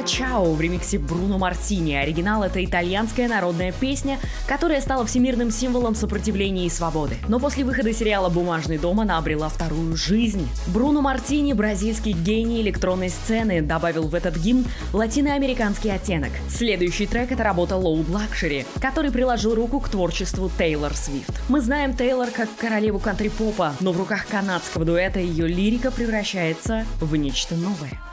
«Чао» в ремиксе Бруно Мартини. Оригинал — это итальянская народная песня, которая стала всемирным символом сопротивления и свободы. Но после выхода сериала «Бумажный дом» она обрела вторую жизнь. Бруно Мартини, бразильский гений электронной сцены, добавил в этот гимн латиноамериканский оттенок. Следующий трек — это работа Loud Luxury, который приложил руку к творчеству Тейлор Свифт. Мы знаем Тейлор как королеву кантри-попа, но в руках канадского дуэта ее лирика превращается в нечто новое.